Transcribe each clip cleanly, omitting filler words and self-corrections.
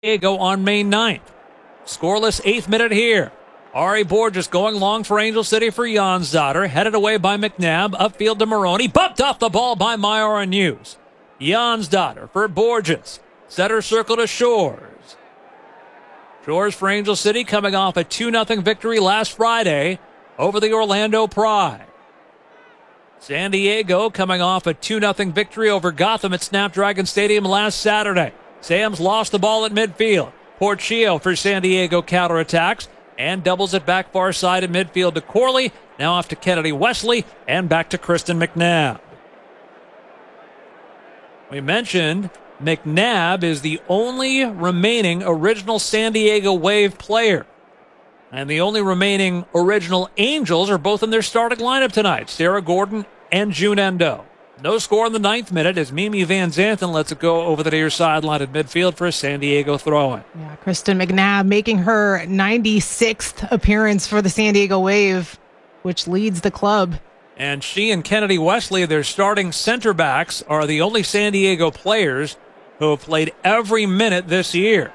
Diego on May 9th. Scoreless 8th minute here. Ari Borges going long for Angel City for Jansdotter. Headed away by McNabb. Upfield to Maroney. Bumped off the ball by Myara News. Jansdotter for Borges. Center circle to Shores. Shores for Angel City coming off a 2-0 victory last Friday over the Orlando Pride. San Diego coming off a 2-0 victory over Gotham at Snapdragon Stadium last Saturday. Sam's lost the ball at midfield. Porchio for San Diego counterattacks and doubles it back far side at midfield to Corley. Now off to Kennedy Wesley and back to Kristen McNabb. We mentioned McNabb is the only remaining original San Diego Wave player. And the only remaining original Angels are both in their starting lineup tonight. Sarah Gordon and June Endo. No score in the 9th minute as Mimi Van Zanten lets it go over the near sideline at midfield for a San Diego throw-in. Yeah, Kristen McNabb making her 96th appearance for the San Diego Wave, which leads the club. And she and Kennedy Wesley, their starting center backs, are the only San Diego players who have played every minute this year.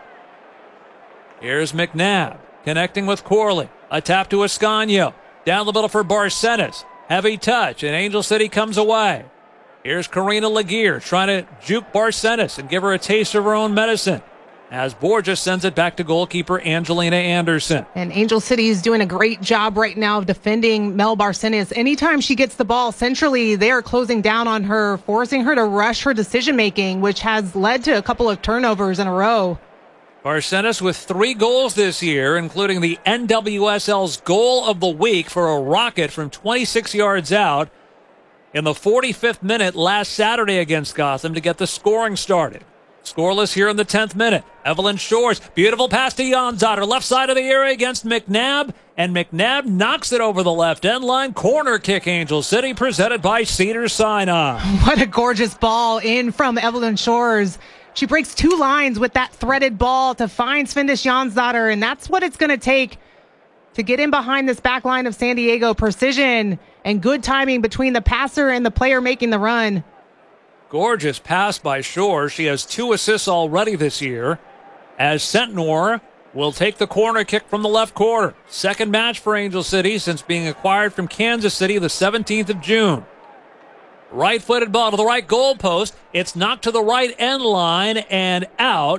Here's McNabb connecting with Corley. A tap to Ascanio. Down the middle for Barcenas. Heavy touch, and Angel City comes away. Here's Karina Laguerre trying to juke Barcenas and give her a taste of her own medicine as Borges sends it back to goalkeeper Angelina Anderson. And Angel City is doing a great job right now of defending Mel Barcenas. Anytime she gets the ball centrally, they are closing down on her, forcing her to rush her decision-making, which has led to a couple of turnovers in a row. Barcenas with 3 goals this year, including the NWSL's goal of the week for a rocket from 26 yards out in the 45th minute last Saturday against Gotham to get the scoring started. Scoreless here in the 10th minute. Evelyn Shores, beautiful pass to Jansdotter, left side of the area against McNabb, and McNabb knocks it over the left end line. Corner kick, Angel City, presented by Cedars-Sinai. What a gorgeous ball in from Evelyn Shores. She breaks 2 lines with that threaded ball to find Svendis Jansdotter, and that's what it's going to take to get in behind this back line of San Diego. Precision and good timing between the passer and the player making the run. Gorgeous pass by Shores. She has 2 assists already this year as Centenor will take the corner kick from the left corner. Second match for Angel City since being acquired from Kansas City the 17th of June. Right-footed ball to the right goal post. It's knocked to the right end line and out.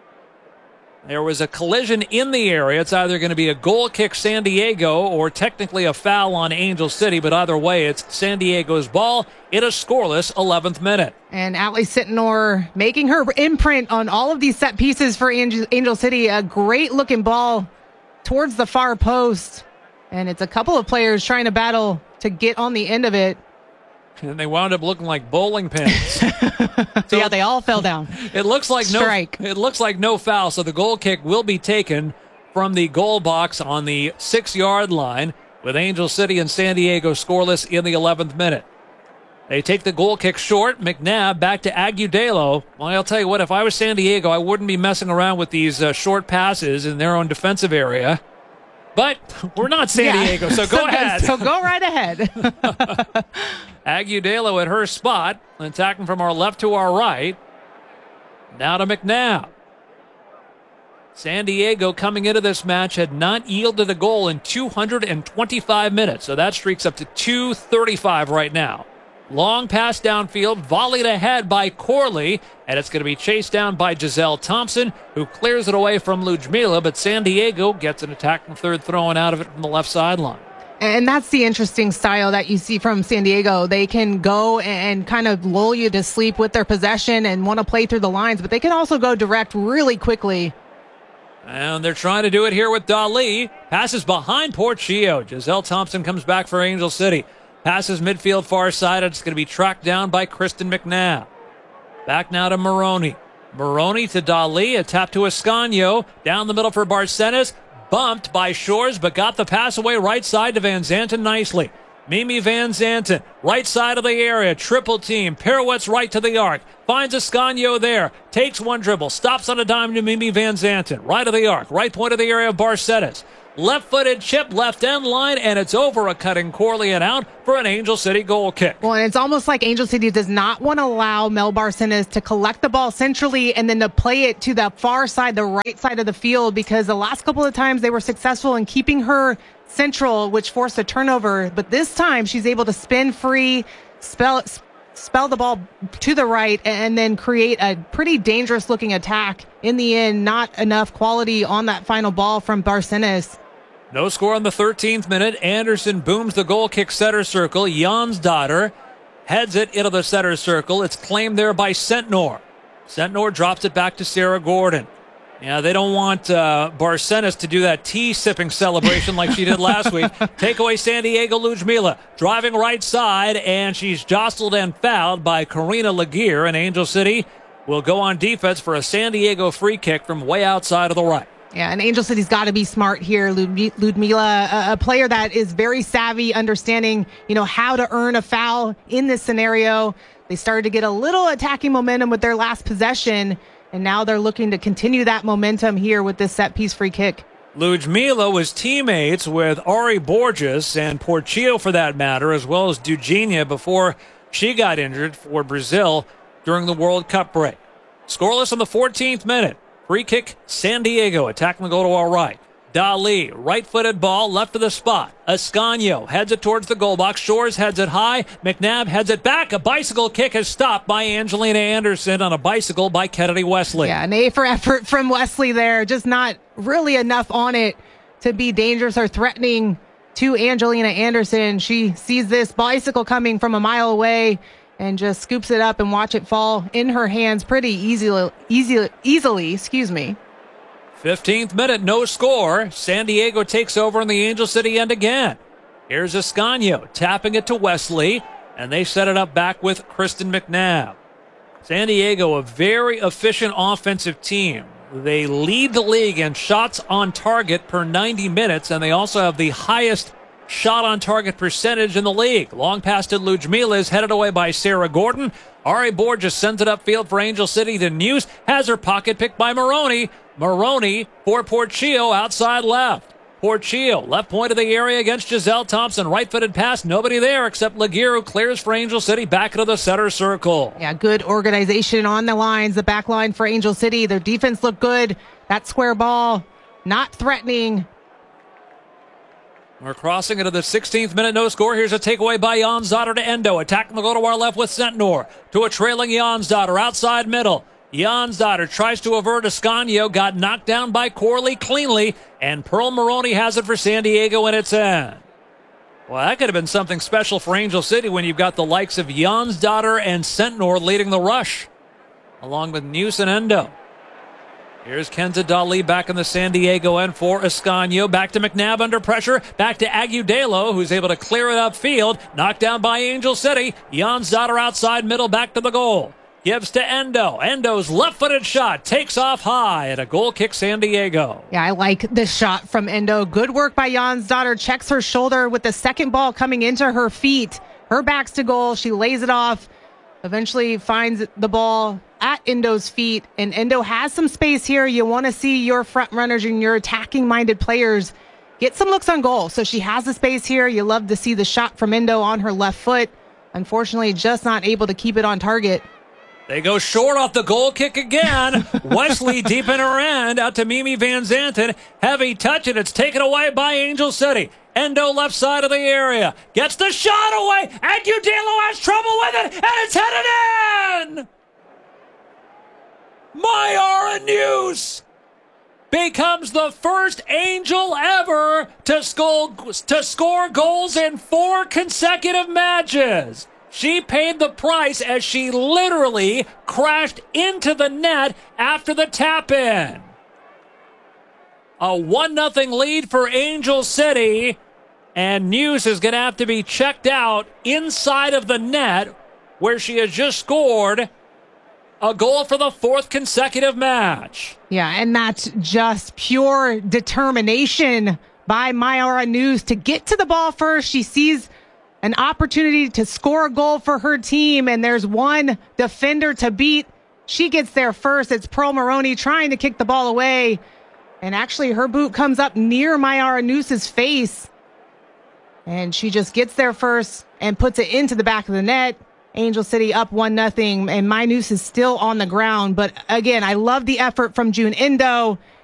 There was a collision in the area. It's either going to be a goal kick San Diego or technically a foul on Angel City, but either way, it's San Diego's ball in a scoreless 11th minute. And Atlee Centenor making her imprint on all of these set pieces for Angel City. A great-looking ball towards the far post. And it's a couple of players trying to battle to get on the end of it. And they wound up looking like bowling pins. So yeah, they all fell down. It looks like Strike. It looks like no foul, so the goal kick will be taken from the goal box on the 6-yard line with Angel City and San Diego scoreless in the 11th minute. They take the goal kick short. McNabb back to Agudelo. Well, I'll tell you what, if I was San Diego, I wouldn't be messing around with these short passes in their own defensive area. But we're not San Diego, so go ahead. So go right ahead. Agudelo at her spot, attacking from our left to our right. Now to McNabb. San Diego coming into this match had not yielded a goal in 225 minutes, so that streak's up to 235 right now. Long pass downfield, volleyed ahead by Corley, and it's going to be chased down by Giselle Thompson, who clears it away from Ludmila, but San Diego gets an attack from third, throwing out of it from the left sideline. And that's the interesting style that you see from San Diego. They can go and kind of lull you to sleep with their possession and want to play through the lines, but they can also go direct really quickly. And they're trying to do it here with Dali. Passes behind Porchio. Giselle Thompson comes back for Angel City. Passes midfield far side. It's going to be tracked down by Kristen McNabb. Back now to Maroney. Maroney to Dali. A tap to Ascanio. Down the middle for Barcenas. Bumped by Shores, but got the pass away right side to Van Zanten nicely. Mimi Van Zanten, right side of the area, triple team, pirouettes right to the arc, finds Ascanio there, takes one dribble, stops on a dime to Mimi Van Zanten, right of the arc, right point of the area of Barcenas. Left-footed chip, left end line, and it's over a cutting Corley and out for an Angel City goal kick. Well, and it's almost like Angel City does not want to allow Mel Barcenas to collect the ball centrally and then to play it to the far side, the right side of the field, because the last couple of times they were successful in keeping her central, which forced a turnover. But this time she's able to spin free, spell the ball to the right, and then create a pretty dangerous looking attack. In the end, not enough quality on that final ball from Barcenas. No score on the 13th minute. Anderson booms the goal kick center circle. Jonsdottir heads it into the center circle. It's claimed there by Sentnor. Sentnor drops it back to Sarah Gordon. Yeah, they don't want Barcenas to do that tea sipping celebration like she did last week. Take away San Diego. Ludmila driving right side, and she's jostled and fouled by Karina Laguerre. And Angel City will go on defense for a San Diego free kick from way outside of the right. Yeah, and Angel City's got to be smart here. Ludmila, a player that is very savvy, understanding, how to earn a foul in this scenario. They started to get a little attacking momentum with their last possession, and now they're looking to continue that momentum here with this set-piece free kick. Ludmila was teammates with Ari Borges and Portillo, for that matter, as well as Dugenia before she got injured for Brazil during the World Cup break. Scoreless on the 14th minute. Free kick, San Diego attacking the goal to our right. Dali, right-footed ball, left of the spot. Ascanio heads it towards the goal box. Shores heads it high. McNabb heads it back. A bicycle kick is stopped by Angelina Anderson on a bicycle by Kennedy Wesley. Yeah, an A for effort from Wesley there. Just not really enough on it to be dangerous or threatening to Angelina Anderson. She sees this bicycle coming from a mile away and just scoops it up and watch it fall in her hands pretty easily. 15th minute, no score. San Diego takes over on the Angel City end again. Here's Ascanio tapping it to Wesley, and they set it up back with Kristen McNabb. San Diego, a very efficient offensive team. They lead the league in shots on target per 90 minutes, and they also have the highest shot on target percentage in the league. Long pass to Ludmila is headed away by Sarah Gordon. Ari Borges sends it upfield for Angel City. The News has her pocket picked by Maroney. Maroney for Portillo outside left. Portillo, left point of the area against Giselle Thompson. Right-footed pass, nobody there except Laguerre, who clears for Angel City back into the center circle. Yeah, good organization on the lines, the back line for Angel City. Their defense looked good. That square ball, not threatening. We're crossing into the 16th minute, no score. Here's a takeaway by Jonsdottir to Endo. Attacking the goal to our left with Sentnor. To a trailing Jonsdottir, outside middle. Jonsdottir tries to avert Ascanio, got knocked down by Corley cleanly, and Pearl Maroney has it for San Diego in its end. Well, that could have been something special for Angel City when you've got the likes of Jonsdottir and Sentnor leading the rush, along with News and Endo. Here's Kenza Dali back in the San Diego end for Ascanio. Back to McNabb under pressure. Back to Agudelo, who's able to clear it upfield. Knocked down by Angel City. Jonsdottir outside middle, back to the goal. Gives to Endo. Endo's left-footed shot takes off high at a goal kick San Diego. Yeah, I like this shot from Endo. Good work by Jonsdottir. Checks her shoulder with the second ball coming into her feet. Her back's to goal. She lays it off. Eventually finds the ball at Endo's feet, and Endo has some space here. You want to see your front runners and your attacking-minded players get some looks on goal. So she has the space here. You love to see the shot from Endo on her left foot. Unfortunately, just not able to keep it on target. They go short off the goal kick again. Wesley deep in her end, out to Mimi Van Zanten. Heavy touch, and it's taken away by Angel City. Endo left side of the area. Gets the shot away. Agudelo has trouble with it, and it's headed in! Mayara News becomes the first Angel ever to score goals in 4 consecutive matches. She paid the price as she literally crashed into the net after the tap-in. A 1-0 lead for Angel City, and News is going to have to be checked out inside of the net, where she has just scored a goal for the 4th consecutive match. Yeah, and that's just pure determination by Mayara News to get to the ball first. She sees an opportunity to score a goal for her team, and there's one defender to beat. She gets there first. It's Pearl Maroney trying to kick the ball away, And actually, her boot comes up near Mayara Noose's face. And she just gets there first and puts it into the back of the net. Angel City up 1-0. And Mai Noose is still on the ground. But again, I love the effort from Jun Indo.